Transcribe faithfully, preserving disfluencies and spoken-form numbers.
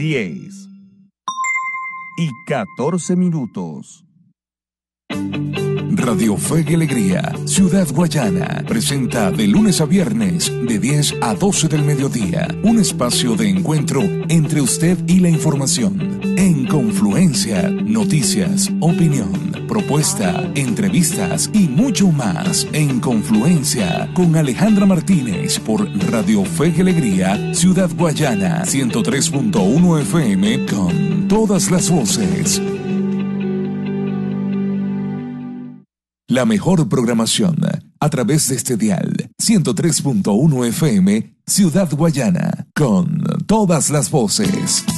diez y catorce minutos. Radio Fe y Alegría, Ciudad Guayana, presenta de lunes a viernes de diez a doce del mediodía, un espacio de encuentro entre usted y la información. En Confluencia, noticias, opinión, propuesta, entrevistas y mucho más. En Confluencia, con Alejandra Martínez por Radio Fe y Alegría, Ciudad Guayana, ciento tres punto uno F M, con todas las voces. La mejor programación a través de este dial ciento tres punto uno F M, Ciudad Guayana, con todas las voces.